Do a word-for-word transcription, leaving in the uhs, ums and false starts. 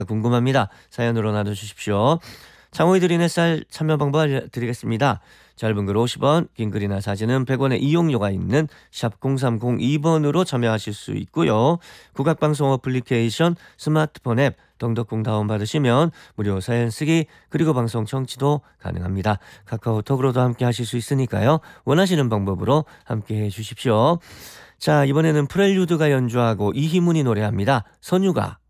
궁금합니다. 사연으로 나눠주십시오. 창호이 드린 햇살 참여 방법 알려드리겠습니다. 짧은 글 오십 원, 긴 글이나 사진은 백 원의 이용료가 있는 샵 공삼공이 번으로 참여하실 수 있고요. 국악방송 어플리케이션, 스마트폰 앱, 동덕공 다운받으시면 무료 사연 쓰기 그리고 방송 청취도 가능합니다. 카카오톡으로도 함께 하실 수 있으니까요. 원하시는 방법으로 함께 해주십시오. 자, 이번에는 프렐류드가 연주하고 이희문이 노래합니다. 선유가.